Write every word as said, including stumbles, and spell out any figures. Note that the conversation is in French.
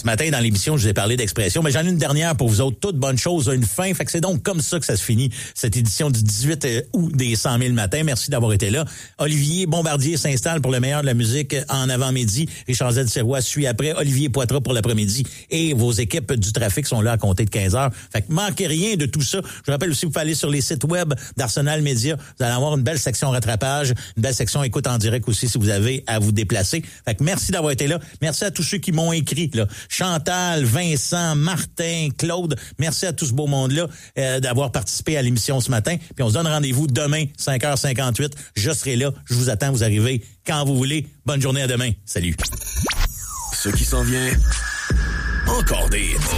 matin, dans l'émission, je vous ai parlé d'expression, mais j'en ai une dernière pour vous autres. Toute bonne chose a une fin. Fait que c'est donc comme ça que ça se finit, cette édition du dix-huit août des cent mille matins. Merci d'avoir été là. Olivier Bombardier s'installe pour le meilleur de la musique en avant-midi. Richard Z. Sirois suit après. Olivier Poitras pour l'après-midi. Et vos équipes du trafic sont là à compter de quinze heures. Fait que manquez rien de tout ça. Je vous rappelle aussi, vous pouvez aller sur les sites web d'Arsenal Média. Vous allez avoir une belle section rattrapage, une belle section écoute en direct aussi si vous avez à vous déplacer. Fait que merci d'avoir été là. Merci à tous ceux qui m'ont écrit, là. Chantal, Vincent, Martin, Claude. Merci à tout ce beau monde-là euh, d'avoir participé à l'émission ce matin. Puis on se donne rendez-vous demain, cinq heures cinquante-huit. Je serai là. Je vous attends. Vous arrivez quand vous voulez. Bonne journée à demain. Salut. Ce qui s'en vient, encore des